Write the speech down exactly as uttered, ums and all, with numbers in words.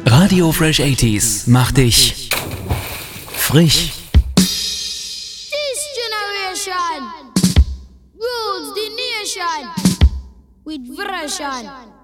Radio Fresh achtziger macht dich frisch. This generation rules the nation with version.